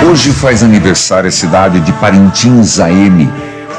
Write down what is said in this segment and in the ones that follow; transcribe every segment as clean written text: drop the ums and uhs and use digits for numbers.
Hoje faz aniversário a cidade de Parintins AM,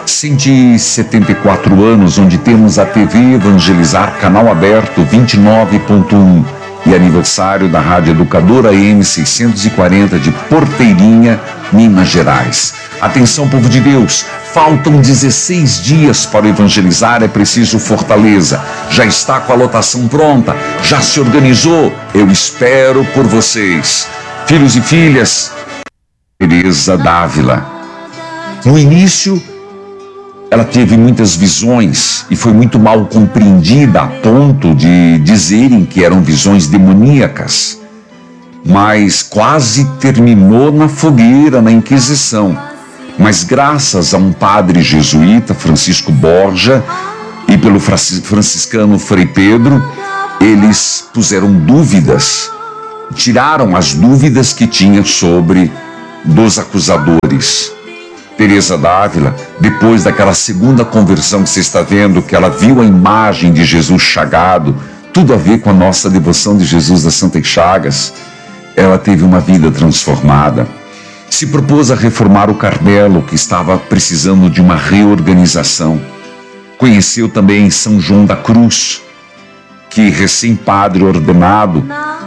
174 anos, onde temos a TV Evangelizar, canal aberto 29.1, e aniversário da Rádio Educadora AM 640 de Porteirinha, Minas Gerais. Atenção, povo de Deus, faltam 16 dias para o Evangelizar, é preciso fortaleza. Já está com a lotação pronta, já se organizou, eu espero por vocês. Filhos e filhas, Teresa d'Ávila. No início, ela teve muitas visões e foi muito mal compreendida a ponto de dizerem que eram visões demoníacas, mas quase terminou na fogueira, na Inquisição. Mas graças a um padre jesuíta, Francisco Borja, e pelo franciscano Frei Pedro, eles puseram dúvidas, tiraram as dúvidas que tinha sobre dos acusadores. Teresa d'Ávila, depois daquela segunda conversão que você está vendo, que ela viu a imagem de Jesus chagado, tudo a ver com a nossa devoção de Jesus das Santas Chagas, ela teve uma vida transformada. Se propôs a reformar o Carmelo, que estava precisando de uma reorganização. Conheceu também São João da Cruz, que recém-padre ordenado,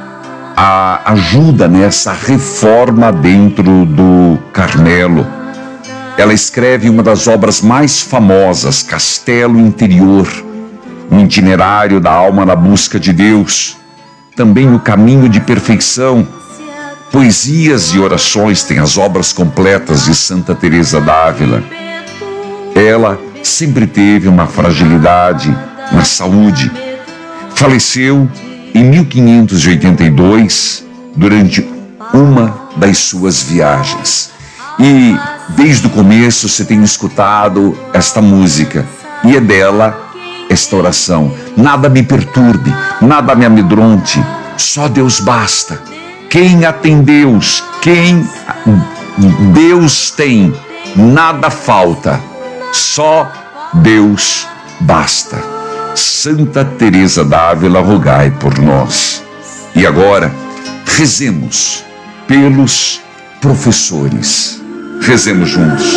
ajuda nessa reforma dentro do Carmelo. Ela escreve uma das obras mais famosas, Castelo Interior, um itinerário da alma na busca de Deus. Também O Caminho de Perfeição, poesias e orações, tem as obras completas de Santa Teresa d'Ávila. Ela sempre teve uma fragilidade na saúde. Faleceu em 1582, durante uma das suas viagens. E desde o começo você tem escutado esta música, e é dela esta oração: nada me perturbe, nada me amedronte, só Deus basta. Quem há tem Deus, quem Deus tem, nada falta, só Deus basta. Santa Teresa d'Ávila, rogai por nós. E agora, rezemos pelos professores. Rezemos juntos.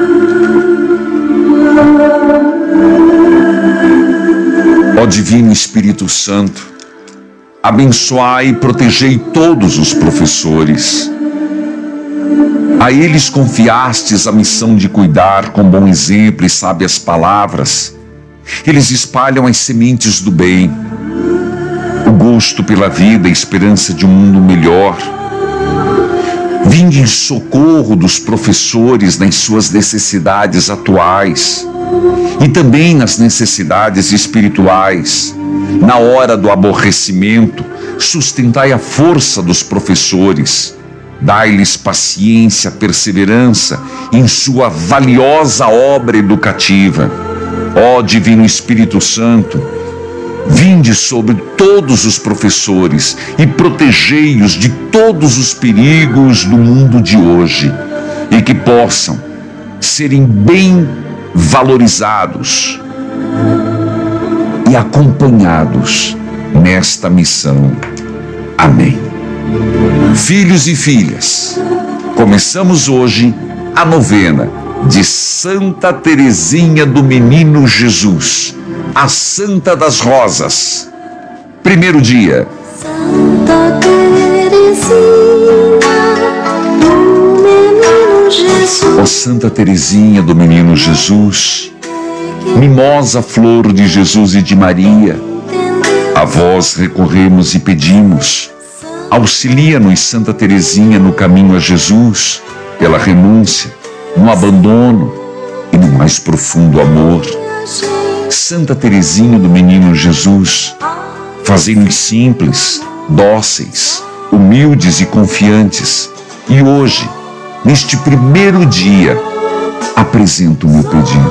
Ó Divino Espírito Santo, abençoai e protegei todos os professores. A eles confiastes a missão de cuidar com bom exemplo e sábias palavras. Eles espalham as sementes do bem, o gosto pela vida, a esperança de um mundo melhor. Vinde em socorro dos professores nas suas necessidades atuais e também nas necessidades espirituais. Na hora do aborrecimento, sustentai a força dos professores. Dai-lhes paciência, perseverança em sua valiosa obra educativa. Ó Divino Espírito Santo, vinde sobre todos os professores e protegei-os de todos os perigos do mundo de hoje, e que possam serem bem valorizados e acompanhados nesta missão. Amém. Filhos e filhas, começamos hoje a novena de Santa Teresinha do Menino Jesus, a Santa das Rosas. Primeiro dia. Santa Teresinha do Menino Jesus. Ó Santa Teresinha do Menino Jesus, mimosa flor de Jesus e de Maria, a vós recorremos e pedimos. Auxilia-nos, Santa Teresinha, no caminho a Jesus, pela renúncia, no abandono e no mais profundo amor. Santa Teresinha do Menino Jesus, fazei-nos simples, dóceis, humildes e confiantes. E hoje, neste primeiro dia, apresento o meu pedido.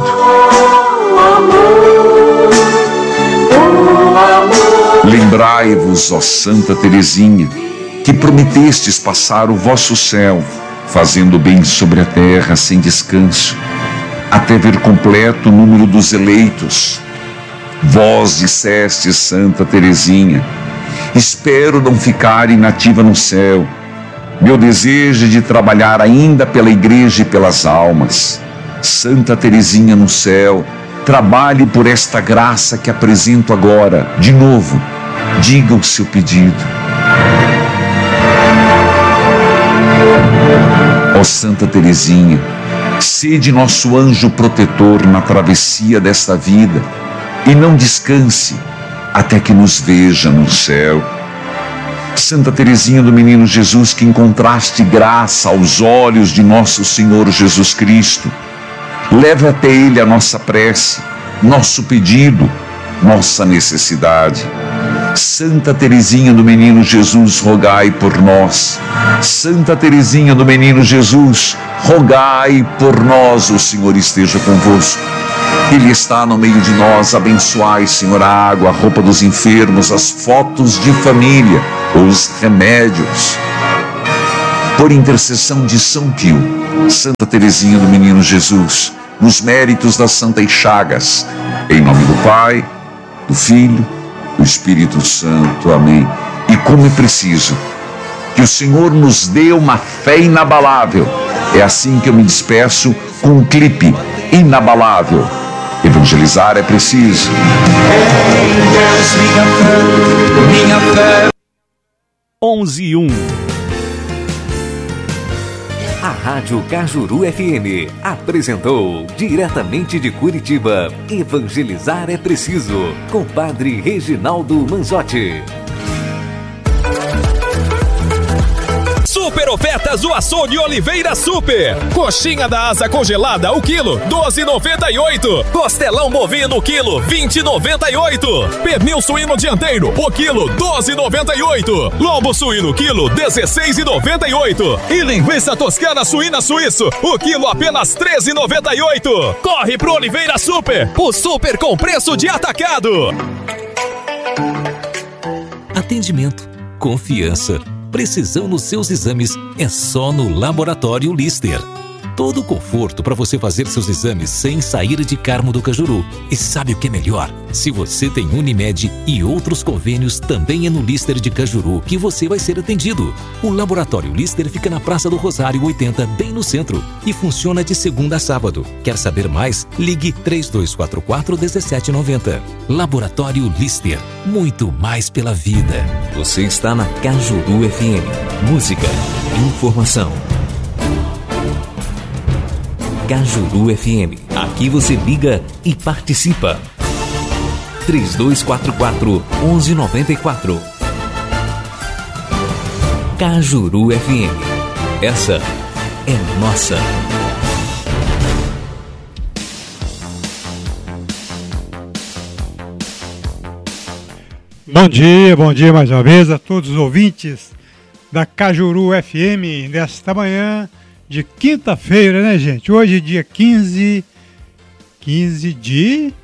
Lembrai-vos, ó Santa Teresinha, que prometestes passar o vosso céu, fazendo bem sobre a terra sem descanso, até ver completo o número dos eleitos. Vós disseste, Santa Teresinha, espero não ficar inativa no céu, Meu desejo é de trabalhar ainda pela igreja e pelas almas. Santa Teresinha no céu, trabalhe por esta graça que apresento agora. De novo, diga o seu pedido. Ó Santa Teresinha, sede nosso anjo protetor na travessia desta vida e não descanse até que nos veja no céu. Santa Teresinha do Menino Jesus, que encontraste graça aos olhos de nosso Senhor Jesus Cristo, leve até Ele a nossa prece, nosso pedido, nossa necessidade. Santa Teresinha do Menino Jesus, rogai por nós. Santa Teresinha do Menino Jesus, rogai por nós. O Senhor esteja convosco. Ele está no meio de nós. Abençoai, Senhor, a água, a roupa dos enfermos, as fotos de família, os remédios. Por intercessão de São Pio, Santa Teresinha do Menino Jesus, nos méritos das Santas Chagas, em nome do Pai, do Filho, do Espírito Santo. Amém. E como é preciso que o Senhor nos dê uma fé inabalável. É assim que eu me despeço com um clipe inabalável. Evangelizar é preciso. Em Deus, minha fé. 11:01. A Rádio Cajuru FM apresentou, diretamente de Curitiba, Evangelizar é Preciso, com Padre Reginaldo Manzotti. Super ofertas do Açougue Oliveira Super. Coxinha da asa congelada, o quilo, 12,98. Costelão bovino, o quilo, 20,98. Pernil suíno dianteiro, o quilo, 12,98. Lombo suíno, quilo, 16,98. E linguiça toscana suína suíço, o quilo, apenas 13,98. Corre pro Oliveira Super, o super com preço de atacado. Atendimento, confiança, precisão nos seus exames é só no Laboratório Lister. Todo o conforto para você fazer seus exames sem sair de Carmo do Cajuru. E sabe o que é melhor? Se você tem Unimed e outros convênios, também é no Lister de Cajuru que você vai ser atendido. O Laboratório Lister fica na Praça do Rosário 80, bem no centro, e funciona de segunda a sábado. Quer saber mais? Ligue 3244-1790. Laboratório Lister, muito mais pela vida. Você está na Cajuru FM. Música, informação. Cajuru FM. Aqui você liga e participa. 3244-1194. Cajuru FM. Essa é nossa. Bom dia mais uma vez a todos os ouvintes da Cajuru FM nesta manhã de quinta-feira, né, gente? Hoje, dia 15 de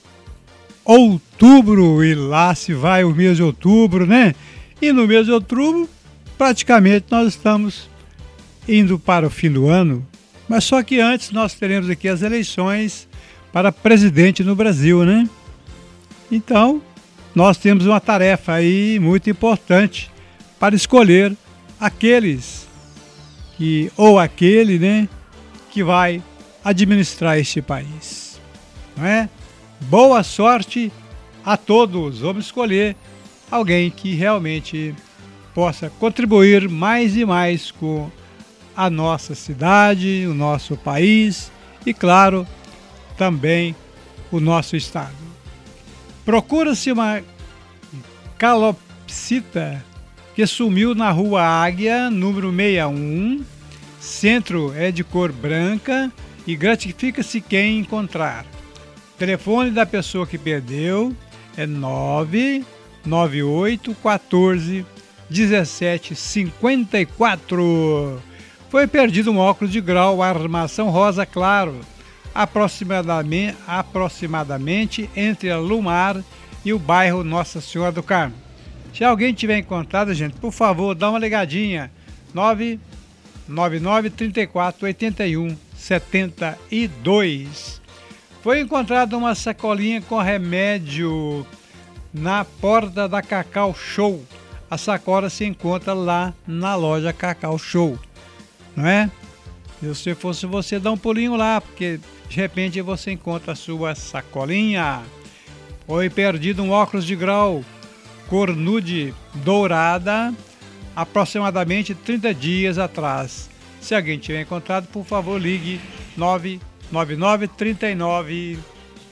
outubro, e lá se vai o mês de outubro, né? E no mês de outubro, praticamente, nós estamos indo para o fim do ano, mas só que antes nós teremos aqui as eleições para presidente no Brasil, né? Então, nós temos uma tarefa aí muito importante para escolher aqueles aquele, né, que vai administrar este país, não é? Boa sorte a todos. Vamos escolher alguém que realmente possa contribuir mais e mais com a nossa cidade, o nosso país e, claro, também o nosso estado. Procura-se uma calopsita que sumiu na Rua Águia, número 61, centro é de cor branca e gratifica-se quem encontrar. O telefone da pessoa que perdeu é 998 14 17 54. Foi perdido um óculos de grau, armação rosa claro, aproximadamente entre a Lumar e o bairro Nossa Senhora do Carmo. Se alguém tiver encontrado, gente, por favor, dá uma ligadinha. 999 34 81 72. Foi encontrada uma sacolinha com remédio na porta da Cacau Show, a sacola se encontra lá na loja Cacau Show, não é? Se fosse você, dá um pulinho lá, porque de repente você encontra a sua sacolinha. Foi perdido um óculos de grau cor nude dourada aproximadamente 30 dias atrás. Se alguém tiver encontrado, por favor, ligue 999 39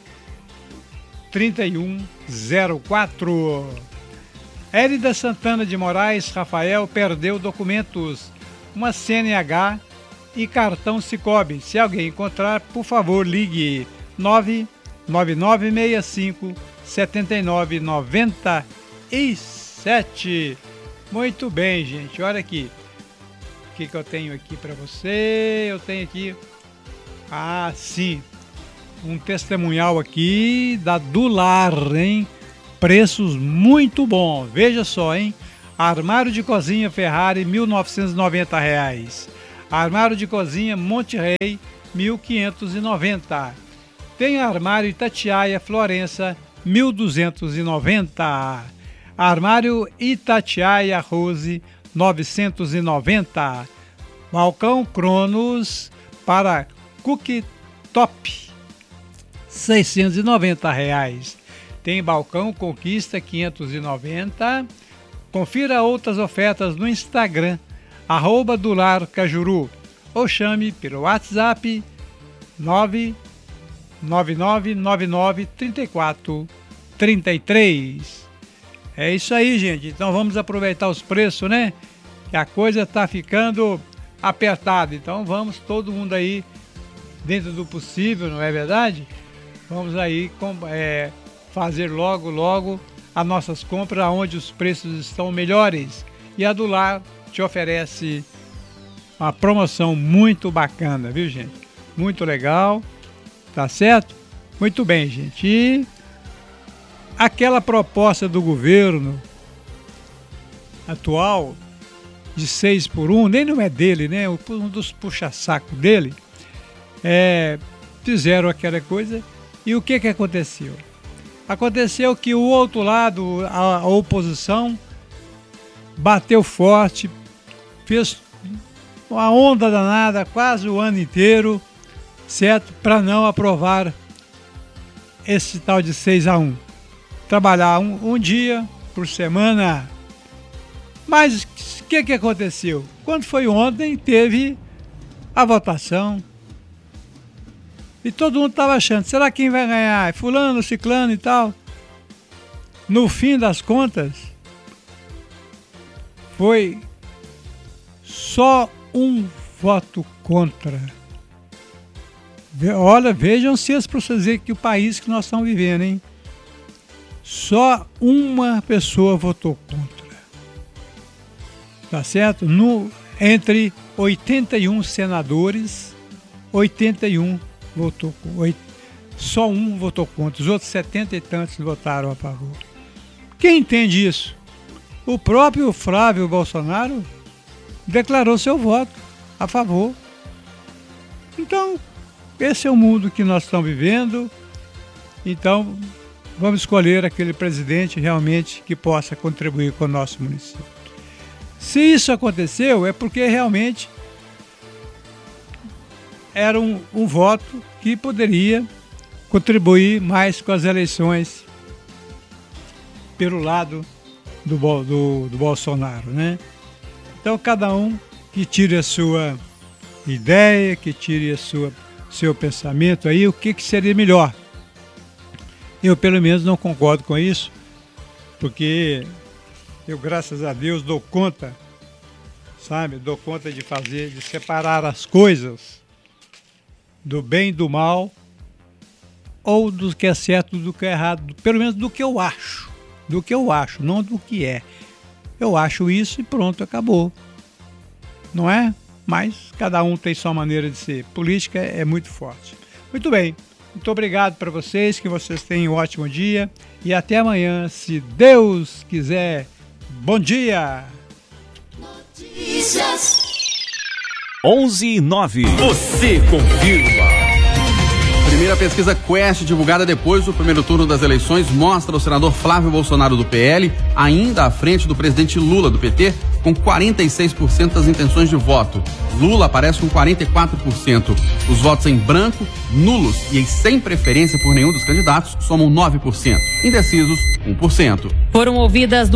3104. Érida Santana de Moraes Rafael perdeu documentos, uma CNH e cartão Sicoob. Se alguém encontrar, por favor, ligue 99965 7997. Muito bem, gente. Olha aqui. O que eu tenho aqui para você? Eu tenho aqui, sim, um testemunhal aqui da Dular, hein? Preços muito bons. Veja só, hein? Armário de cozinha Ferrari, R$ 1.990. Armário de cozinha Monte Rei, R$ 1.590. Tem armário Itatiaia Florença, R$ 1.290. Armário Itatiaia Rose, R$ 990. Balcão Cronos para cooktop, R$ 690. Tem balcão Conquista, 590. Confira outras ofertas no Instagram, @DularCajuru, ou chame pelo WhatsApp 999993433. É isso aí, gente. Então vamos aproveitar os preços, né? Que a coisa tá ficando apertada. Então vamos todo mundo aí, dentro do possível, não é verdade? Vamos aí fazer logo as nossas compras onde os preços estão melhores. E a Dular te oferece uma promoção muito bacana, viu, gente? Muito legal, tá certo? Muito bem, gente. E aquela proposta do governo atual de 6 por 1, nem não é dele, né? Um dos puxa-saco dele, fizeram aquela coisa. E o que aconteceu? Aconteceu que o outro lado, a oposição, bateu forte, fez uma onda danada quase o ano inteiro, certo? Para não aprovar esse tal de 6-1. Trabalhar um dia por semana. Mas o que aconteceu? Quando foi ontem, teve a votação. E todo mundo estava achando, será quem vai ganhar? Fulano, ciclano e tal. No fim das contas, foi só um voto contra. Olha, vejam se as pessoas dizem que o país que nós estamos vivendo, hein? Só uma pessoa votou contra. Tá certo? Entre 81 senadores, 81 votou contra. Só um votou contra. Os outros 70 e tantos votaram a favor. Quem entende isso? O próprio Flávio Bolsonaro declarou seu voto a favor. Então, esse é o mundo que nós estamos vivendo. Então, vamos escolher aquele presidente realmente que possa contribuir com o nosso município. Se isso aconteceu, é porque realmente era um voto que poderia contribuir mais com as eleições pelo lado do Bolsonaro, né? Então, cada um que tire a sua ideia, que tire seu pensamento aí, o que seria melhor. Eu, pelo menos, não concordo com isso, porque eu, graças a Deus, dou conta, sabe? Dou conta de separar as coisas do bem e do mal, ou do que é certo do que é errado, pelo menos do que eu acho, não do que é. Eu acho isso e pronto, acabou. Não é? Mas cada um tem sua maneira de ser. Política é muito forte. Muito bem. Muito obrigado para vocês, que vocês tenham um ótimo dia e até amanhã, se Deus quiser. Bom dia! Notícias 11:09. Você confirma. Primeira pesquisa Quest, divulgada depois do primeiro turno das eleições, mostra o senador Flávio Bolsonaro do PL ainda à frente do presidente Lula do PT, com 46% das intenções de voto. Lula aparece com 44%. Os votos em branco, nulos e sem preferência por nenhum dos candidatos somam 9%. Indecisos, 1%. Foram ouvidas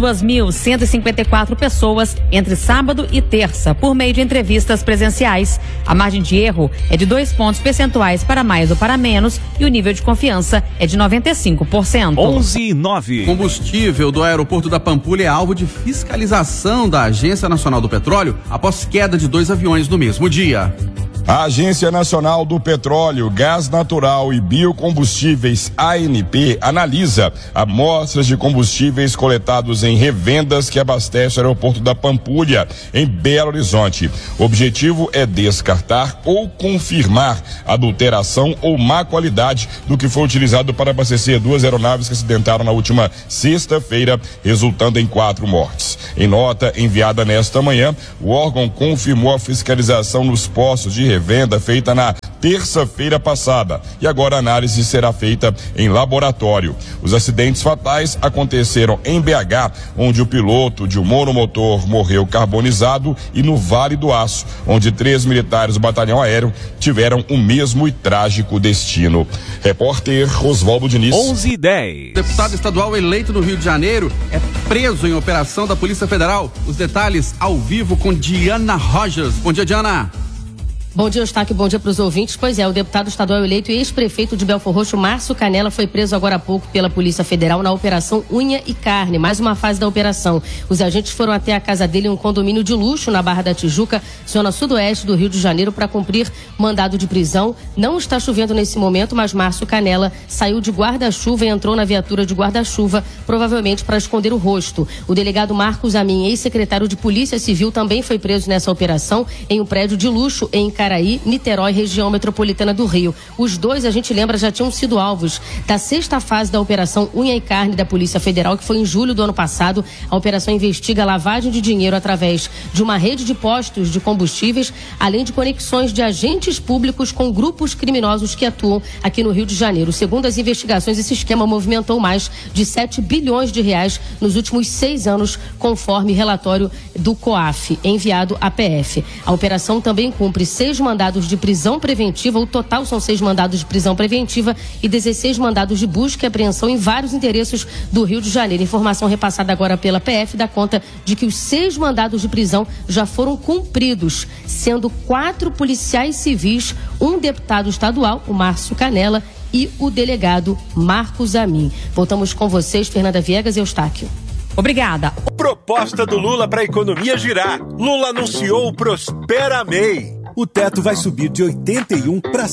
2.154 pessoas entre sábado e terça, por meio de entrevistas presenciais. A margem de erro é de 2 pontos percentuais para mais ou para menos e o nível de confiança é de 95%. 11:09. Combustível do aeroporto da Pampulha é alvo de fiscalização da Agência Nacional do Petróleo após queda de 2 aviões no mesmo dia. A Agência Nacional do Petróleo, Gás Natural e Biocombustíveis, ANP, analisa amostras de combustíveis coletados em revendas que abastecem o aeroporto da Pampulha, em Belo Horizonte. O objetivo é descartar ou confirmar adulteração ou má qualidade do que foi utilizado para abastecer 2 aeronaves que acidentaram na última sexta-feira, resultando em 4 mortes. Em nota enviada nesta manhã, o órgão confirmou a fiscalização nos postos de revenda feita na terça-feira passada e agora a análise será feita em laboratório. Os acidentes fatais aconteceram em BH, onde o piloto de um monomotor morreu carbonizado, e no Vale do Aço, onde 3 militares do batalhão aéreo tiveram o mesmo e trágico destino. Repórter Oswaldo Diniz. 11:10. Deputado estadual eleito no Rio de Janeiro é preso em operação da Polícia Federal. Os detalhes ao vivo com Diana Rogers. Bom dia, Diana. Bom dia, Eustáquio, bom dia para os ouvintes. Pois é, o deputado estadual eleito e ex-prefeito de Belfor Roxo, Márcio Canela, foi preso agora há pouco pela Polícia Federal na Operação Unha e Carne, mais uma fase da operação. Os agentes foram até a casa dele em um condomínio de luxo na Barra da Tijuca, zona sudoeste do Rio de Janeiro, para cumprir mandado de prisão. Não está chovendo nesse momento, mas Márcio Canela saiu de guarda-chuva e entrou na viatura de guarda-chuva, provavelmente para esconder o rosto. O delegado Marcos Amin, ex-secretário de Polícia Civil, também foi preso nessa operação em um prédio de luxo em Caraí, Niterói, região metropolitana do Rio. Os dois, a gente lembra, já tinham sido alvos da 6ª fase da Operação Unha e Carne da Polícia Federal, que foi em julho do ano passado. A operação investiga a lavagem de dinheiro através de uma rede de postos de combustíveis, além de conexões de agentes públicos com grupos criminosos que atuam aqui no Rio de Janeiro. Segundo as investigações, esse esquema movimentou mais de 7 bilhões de reais nos últimos 6 anos, conforme relatório do COAF, enviado à PF. A operação também cumpre 6 mandados de prisão preventiva, o total são 6 mandados de prisão preventiva e 16 mandados de busca e apreensão em vários endereços do Rio de Janeiro. Informação repassada agora pela PF dá conta de que os 6 mandados de prisão já foram cumpridos, sendo 4 policiais civis, um deputado estadual, o Márcio Canela, e o delegado Marcos Amin. Voltamos com vocês, Fernanda Viegas e Eustáquio. Obrigada. Proposta do Lula para a economia girar. Lula anunciou o Prospera MEI. O teto vai subir de 81 para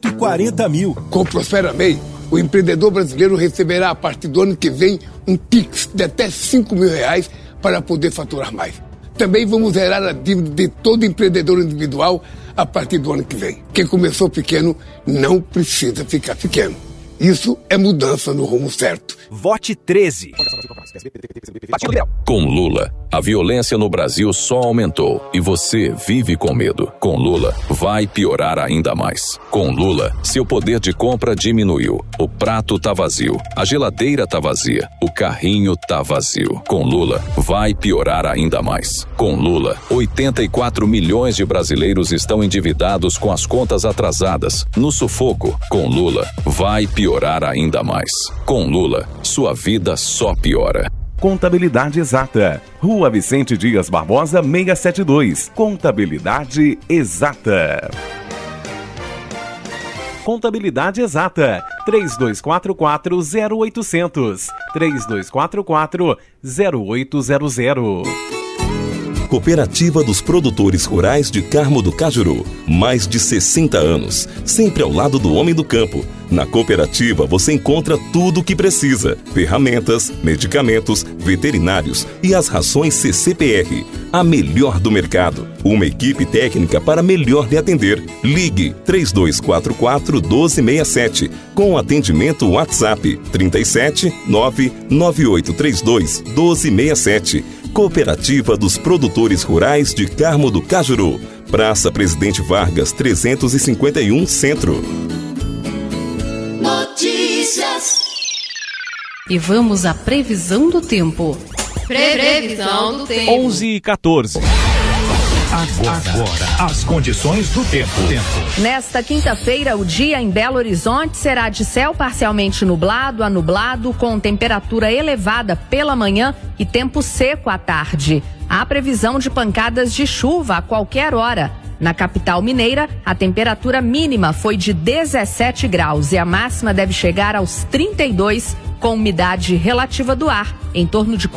140 mil. Com o Prospera MEI, o empreendedor brasileiro receberá a partir do ano que vem um Pix de até R$5 mil para poder faturar mais. Também vamos zerar a dívida de todo empreendedor individual a partir do ano que vem. Quem começou pequeno não precisa ficar pequeno. Isso é mudança no rumo certo. Vote 13. Com Lula, a violência no Brasil só aumentou e você vive com medo. Com Lula, vai piorar ainda mais. Com Lula, seu poder de compra diminuiu. O prato tá vazio, a geladeira tá vazia, o carrinho tá vazio. Com Lula, vai piorar ainda mais. Com Lula, 84 milhões de brasileiros estão endividados com as contas atrasadas, no sufoco. Com Lula, vai piorar ainda mais. Com Lula, sua vida só piora. Contabilidade Exata. Rua Vicente Dias Barbosa, 672. Contabilidade Exata. Contabilidade Exata. 3244-0800. 3244-0800. Cooperativa dos Produtores Rurais de Carmo do Cajuru. Mais de 60 anos, sempre ao lado do homem do campo. Na cooperativa você encontra tudo o que precisa: ferramentas, medicamentos, veterinários e as rações CCPR. A melhor do mercado. Uma equipe técnica para melhor lhe atender. Ligue 3244-1267 com atendimento WhatsApp 37 99832 1267. Cooperativa dos Produtores Rurais de Carmo do Cajuru. Praça Presidente Vargas 351 Centro. E vamos à previsão do tempo. Previsão do tempo. 11h14. Agora, as condições do tempo. Nesta quinta-feira, o dia em Belo Horizonte será de céu parcialmente nublado a nublado, com temperatura elevada pela manhã e tempo seco à tarde. Há previsão de pancadas de chuva a qualquer hora. Na capital mineira, a temperatura mínima foi de 17 graus e a máxima deve chegar aos 32, com umidade relativa do ar em torno de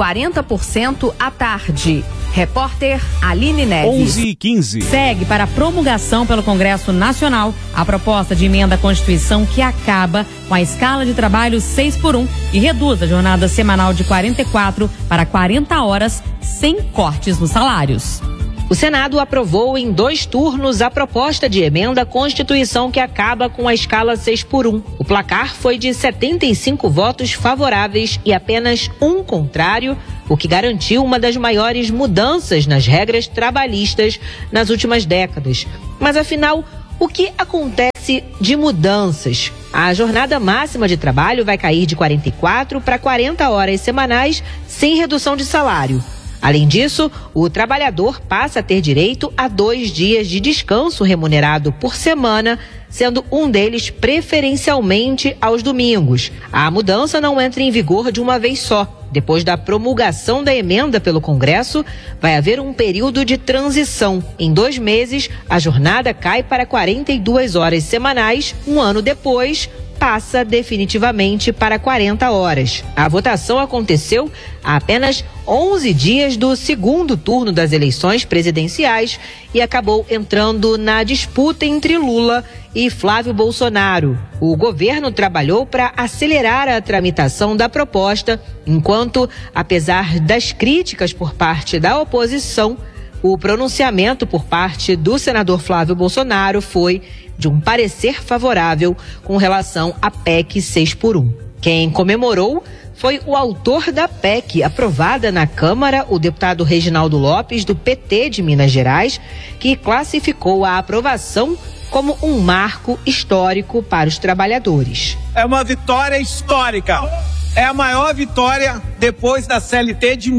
40% à tarde. Repórter Aline Neves. 11h15. Segue para a promulgação pelo Congresso Nacional a proposta de emenda à Constituição que acaba com a escala de trabalho 6x1 e reduz a jornada semanal de 44 para 40 horas, sem cortes nos salários. O Senado aprovou em 2 turnos a proposta de emenda à Constituição que acaba com a escala 6x1. O placar foi de 75 votos favoráveis e apenas 1 contrário, o que garantiu uma das maiores mudanças nas regras trabalhistas nas últimas décadas. Mas afinal, o que acontece de mudanças? A jornada máxima de trabalho vai cair de 44 para 40 horas semanais, sem redução de salário. Além disso, o trabalhador passa a ter direito a 2 dias de descanso remunerado por semana, sendo um deles preferencialmente aos domingos. A mudança não entra em vigor de uma vez só. Depois da promulgação da emenda pelo Congresso, vai haver um período de transição. Em 2 meses, a jornada cai para 42 horas semanais. Um ano depois, passa definitivamente para 40 horas. A votação aconteceu a apenas 11 dias do segundo turno das eleições presidenciais e acabou entrando na disputa entre Lula e Flávio Bolsonaro. O governo trabalhou para acelerar a tramitação da proposta, enquanto, apesar das críticas por parte da oposição, o pronunciamento por parte do senador Flávio Bolsonaro foi de um parecer favorável com relação à PEC 6x1. Quem comemorou foi o autor da PEC, aprovada na Câmara, o deputado Reginaldo Lopes, do PT de Minas Gerais, que classificou a aprovação como um marco histórico para os trabalhadores. É uma vitória histórica. É a maior vitória depois da CLT de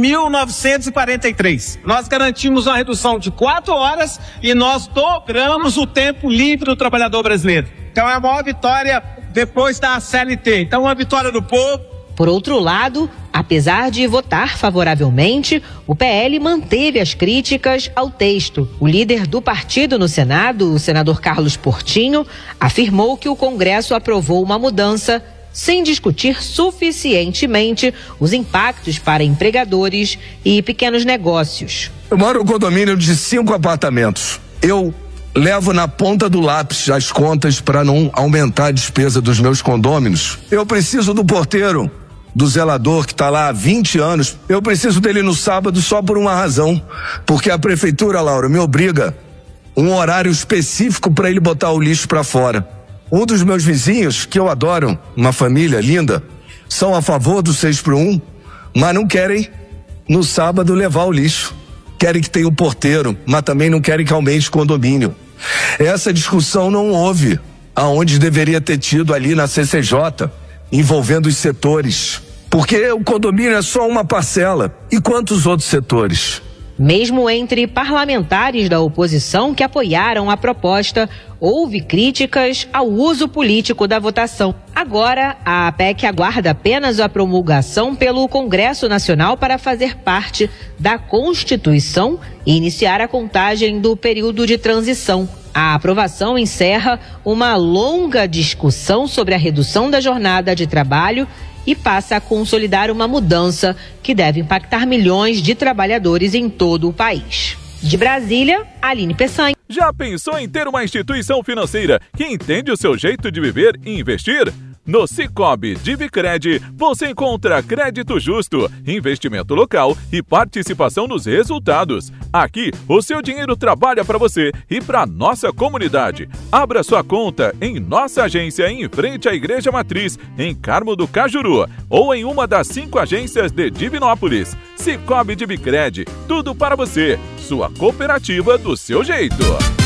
1943. Nós garantimos uma redução de 4 horas e nós dobramos o tempo livre do trabalhador brasileiro. Então é a maior vitória depois da CLT. Então é uma vitória do povo. Por outro lado, apesar de votar favoravelmente, o PL manteve as críticas ao texto. O líder do partido no Senado, o senador Carlos Portinho, afirmou que o Congresso aprovou uma mudança sem discutir suficientemente os impactos para empregadores e pequenos negócios. Eu moro em um condomínio de 5 apartamentos. Eu levo na ponta do lápis as contas para não aumentar a despesa dos meus condôminos. Eu preciso do porteiro, do zelador que está lá há 20 anos. Eu preciso dele no sábado só por uma razão. Porque a prefeitura, Laura, me obriga um horário específico para ele botar o lixo para fora. Um dos meus vizinhos, que eu adoro, uma família linda, são a favor do 6x1, mas não querem no sábado levar o lixo. Querem que tenha um porteiro, mas também não querem que aumente o condomínio. Essa discussão não houve aonde deveria ter tido ali na CCJ, envolvendo os setores. Porque o condomínio é só uma parcela. E quantos outros setores? Mesmo entre parlamentares da oposição que apoiaram a proposta, houve críticas ao uso político da votação. Agora, a PEC aguarda apenas a promulgação pelo Congresso Nacional para fazer parte da Constituição e iniciar a contagem do período de transição. A aprovação encerra uma longa discussão sobre a redução da jornada de trabalho e passa a consolidar uma mudança que deve impactar milhões de trabalhadores em todo o país. De Brasília, Aline Peçanha. Já pensou em ter uma instituição financeira que entende o seu jeito de viver e investir? No Sicoob Divicred, você encontra crédito justo, investimento local e participação nos resultados. Aqui, o seu dinheiro trabalha para você e para nossa comunidade. Abra sua conta em nossa agência em frente à Igreja Matriz, em Carmo do Cajuru, ou em uma das 5 agências de Divinópolis. Sicoob Divicred, tudo para você. Sua cooperativa do seu jeito.